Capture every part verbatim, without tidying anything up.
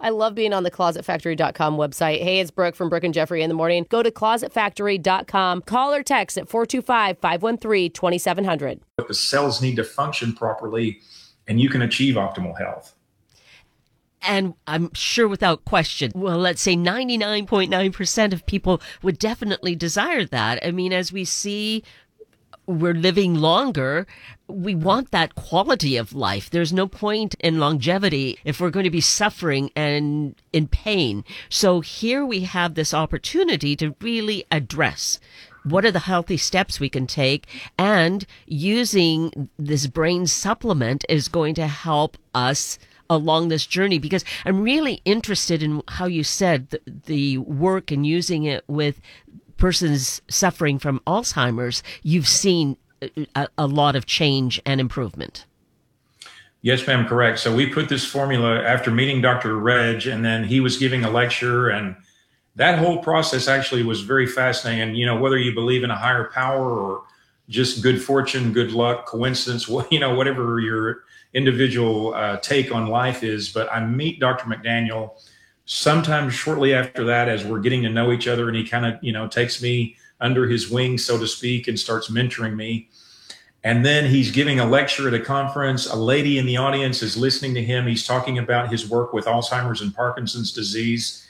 I love being on the closet factory dot com website. Hey, it's Brooke from Brooke and Jeffrey in the morning. Go to closet factory dot com. Call or text at four two five, five one three, two seven zero zero. But the cells need to function properly, and you can achieve optimal health. And I'm sure without question, well, let's say ninety-nine point nine percent of people would definitely desire that. I mean, as we see, we're living longer. We want that quality of life. There's no point in longevity if we're going to be suffering and in pain. So here we have this opportunity to really address what are the healthy steps we can take, and using this brain supplement is going to help us along this journey, because I'm really interested in how you said the, the work and using it with persons suffering from Alzheimer's. You've seen a, a lot of change and improvement. Yes, ma'am, correct. So we put this formula after meeting Doctor Reg, and then he was giving a lecture, and that whole process actually was very fascinating. And, you know, whether you believe in a higher power or just good fortune, good luck, coincidence, you know, whatever your individual uh, take on life is. But I meet Doctor McDaniel sometime shortly after that, as we're getting to know each other, and he kind of, you know, takes me under his wing, so to speak, and starts mentoring me. And then he's giving a lecture at a conference. A lady in the audience is listening to him. He's talking about his work with Alzheimer's and Parkinson's disease.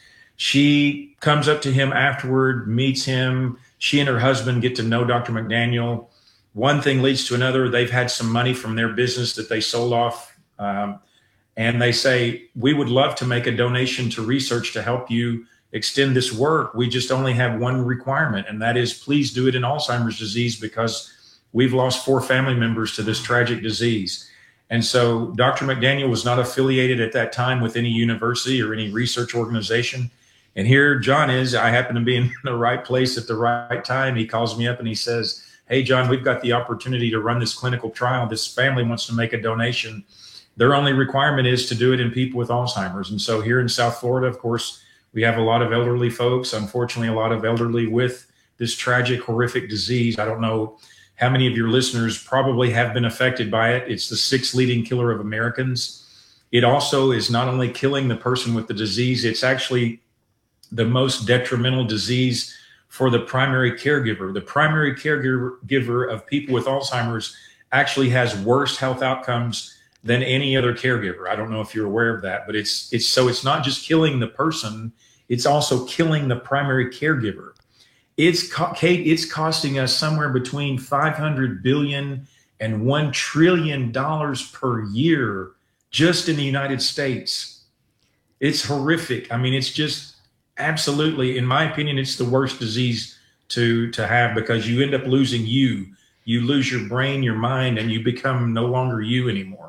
She comes up to him afterward, meets him. She and her husband get to know Doctor McDaniel. One thing leads to another. They've had some money from their business that they sold off. Um, and they say, we would love to make a donation to research to help you extend this work. We just only have one requirement, and that is please do it in Alzheimer's disease, because we've lost four family members to this tragic disease. And so Doctor McDaniel was not affiliated at that time with any university or any research organization. And here John is. I happen to be in the right place at the right time. He calls me up and he says, hey, John, we've got the opportunity to run this clinical trial. This family wants to make a donation. Their only requirement is to do it in people with Alzheimer's. And so here in South Florida, of course, we have a lot of elderly folks, unfortunately, a lot of elderly with this tragic, horrific disease. I don't know how many of your listeners probably have been affected by it. It's the sixth leading killer of Americans. It also is not only killing the person with the disease, it's actually the most detrimental disease for the primary caregiver. The primary caregiver of people with Alzheimer's actually has worse health outcomes than any other caregiver. I don't know if you're aware of that, but it's it's so it's not just killing the person, it's also killing the primary caregiver. It's Kate, it's costing us somewhere between five hundred billion and one trillion dollars per year just in the United States. It's horrific. I mean, it's just absolutely, in my opinion, it's the worst disease to to have, because you end up losing you. You lose your brain, your mind, and you become no longer you anymore.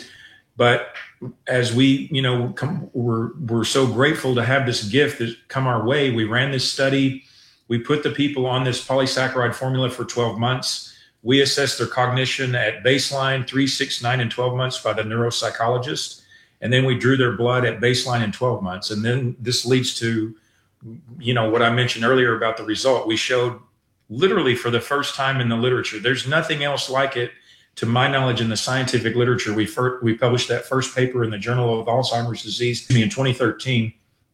But as we, you know, come, we're, we're so grateful to have this gift that come our way. We ran this study. We put the people on this polysaccharide formula for twelve months. We assessed their cognition at baseline, three, six, nine, and twelve months by the neuropsychologist. And then we drew their blood at baseline in twelve months. And then this leads to, you know, what I mentioned earlier about the result. We showed literally for the first time in the literature, there's nothing else like it. To my knowledge, in the scientific literature, we first, we published that first paper in the Journal of Alzheimer's Disease in twenty thirteen.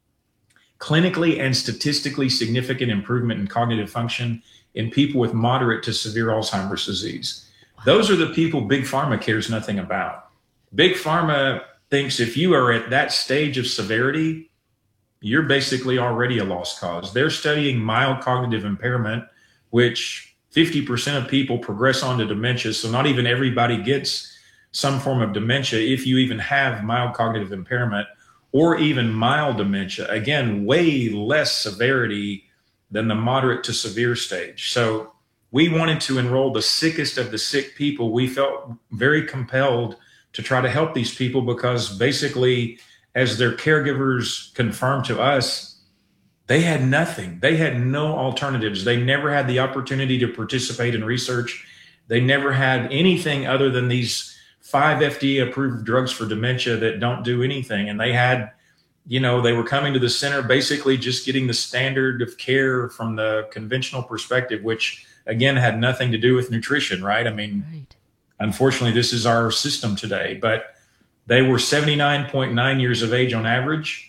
Clinically and statistically significant improvement in cognitive function in people with moderate to severe Alzheimer's disease. Those are the people Big Pharma cares nothing about. Big Pharma thinks if you are at that stage of severity, you're basically already a lost cause. They're studying mild cognitive impairment, which fifty percent of people progress on to dementia. So not even everybody gets some form of dementia if you even have mild cognitive impairment or even mild dementia. Again, way less severity than the moderate to severe stage. So we wanted to enroll the sickest of the sick people. We felt very compelled to try to help these people because basically, as their caregivers confirmed to us, they had nothing. They had no alternatives. They never had the opportunity to participate in research. They never had anything other than these five F D A-approved drugs for dementia that don't do anything. And they had, you know, they were coming to the center basically just getting the standard of care from the conventional perspective, which, again, had nothing to do with nutrition, right? I mean, right. Unfortunately, this is our system today. But they were seventy-nine point nine years of age on average.